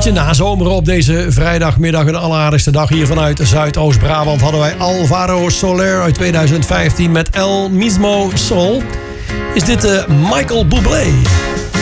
Beetje nazomeren op deze vrijdagmiddag. Een alleraardigste dag hier vanuit Zuidoost-Brabant hadden wij Alvaro Soler uit 2015 met El Mismo Sol. Is dit Michael Bublé?